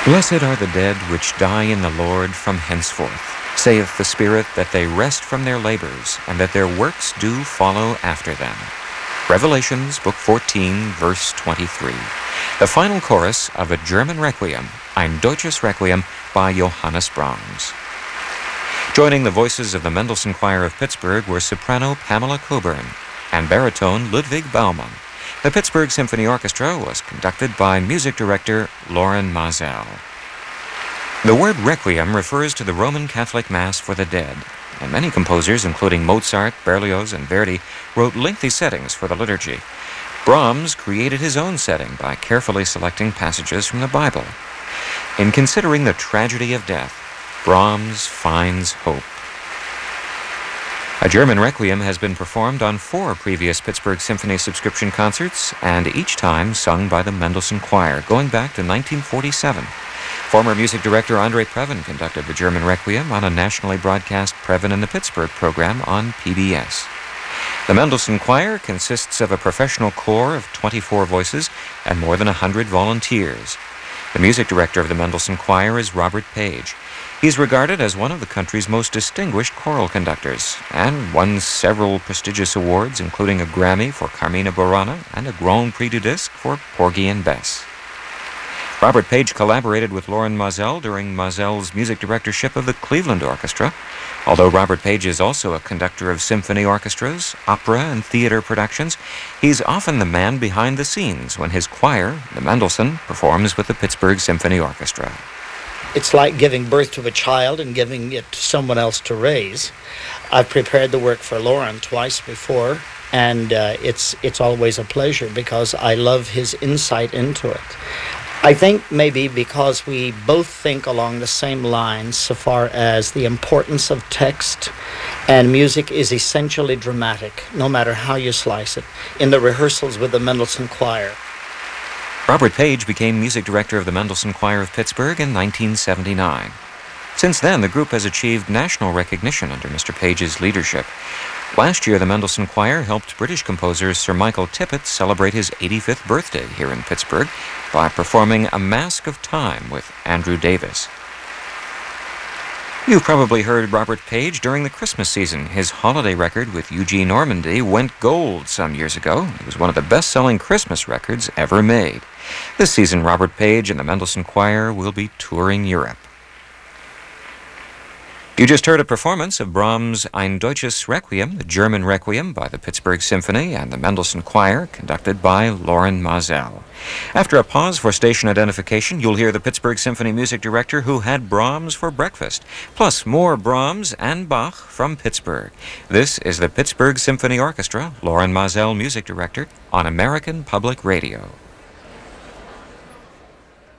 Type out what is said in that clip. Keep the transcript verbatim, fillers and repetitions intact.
Blessed are the dead which die in the Lord from henceforth, saith the Spirit, that they rest from their labors, and that their works do follow after them. Revelations, Book fourteen, verse twenty-three. The final chorus of a German requiem, Ein Deutsches Requiem, by Johannes Brahms. Joining the voices of the Mendelssohn Choir of Pittsburgh were soprano Pamela Coburn and baritone Ludwig Baumann. The Pittsburgh Symphony Orchestra was conducted by music director Loren Maazel. The word requiem refers to the Roman Catholic Mass for the dead, and many composers, including Mozart, Berlioz, and Verdi, wrote lengthy settings for the liturgy. Brahms created his own setting by carefully selecting passages from the Bible. In considering the tragedy of death, Brahms finds hope. A German requiem has been performed on four previous Pittsburgh Symphony subscription concerts, and each time sung by the Mendelssohn Choir, going back to nineteen forty-seven. Former music director Andre Previn conducted the German requiem on a nationally broadcast Previn in the Pittsburgh program on P B S. The Mendelssohn Choir consists of a professional corps of twenty-four voices and more than one hundred volunteers. The music director of the Mendelssohn Choir is Robert Page. He's regarded as one of the country's most distinguished choral conductors and won several prestigious awards, including a Grammy for Carmina Burana and a Grand Prix du Disque for Porgy and Bess. Robert Page collaborated with Loren Maazel during Maazel's music directorship of the Cleveland Orchestra. Although Robert Page is also a conductor of symphony orchestras, opera, and theater productions, he's often the man behind the scenes when his choir, the Mendelssohn, performs with the Pittsburgh Symphony Orchestra. It's like giving birth to a child and giving it to someone else to raise. I've prepared the work for Loren twice before, and uh, it's it's always a pleasure because I love his insight into it. I think maybe because we both think along the same lines so far as the importance of text, and music is essentially dramatic, no matter how you slice it, in the rehearsals with the Mendelssohn Choir. Robert Page became music director of the Mendelssohn Choir of Pittsburgh in nineteen seventy-nine. Since then, the group has achieved national recognition under Mister Page's leadership. Last year, the Mendelssohn Choir helped British composer Sir Michael Tippett celebrate his eighty-fifth birthday here in Pittsburgh by performing A Mask of Time with Andrew Davis. You've probably heard Robert Page during the Christmas season. His holiday record with Eugene Ormandy went gold some years ago. It was one of the best-selling Christmas records ever made. This season, Robert Page and the Mendelssohn Choir will be touring Europe. You just heard a performance of Brahms' Ein Deutsches Requiem, the German Requiem by the Pittsburgh Symphony and the Mendelssohn Choir, conducted by Loren Maazel. After a pause for station identification, you'll hear the Pittsburgh Symphony music director who had Brahms for breakfast, plus more Brahms and Bach from Pittsburgh. This is the Pittsburgh Symphony Orchestra, Loren Maazel music director, on American Public Radio.